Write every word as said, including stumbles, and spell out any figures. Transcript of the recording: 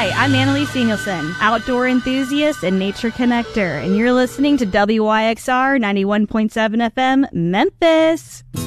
Hi, I'm Annalise Danielson, outdoor enthusiast and nature connector, and you're listening to W Y X R ninety-one point seven F M, Memphis.